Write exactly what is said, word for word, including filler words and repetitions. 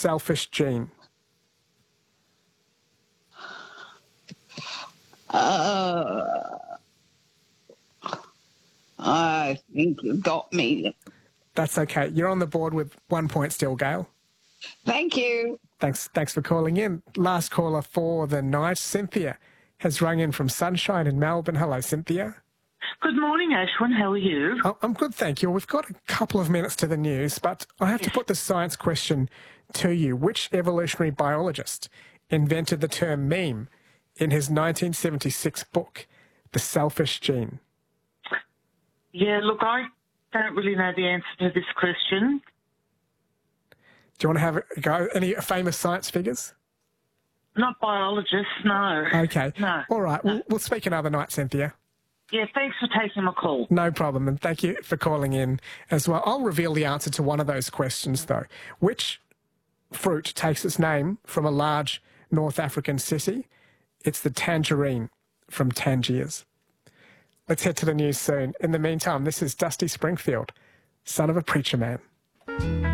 selfish gene? Uh, I think you got me. That's okay. You're on the board with one point still, Gail. Thank you. Thanks, thanks for calling in. Last caller for the night, Cynthia, has rung in from Sunshine in Melbourne. Hello, Cynthia. Good morning, Ashwin. How are you? Oh, I'm good, thank you. We've got a couple of minutes to the news, but I have to put the science question to you. Which evolutionary biologist invented the term meme in his nineteen seventy-six book, The Selfish Gene? Yeah, look, I don't really know the answer to this question. Do you want to have a go? Any famous science figures? Not biologists, no. Okay. No. All right. No. We'll, we'll speak another night, Cynthia. Yeah, thanks for taking my call. No problem, and thank you for calling in as well. I'll reveal the answer to one of those questions, though. Which fruit takes its name from a large North African city? It's the tangerine from Tangiers. Let's head to the news soon. In the meantime, this is Dusty Springfield, son of a preacher man.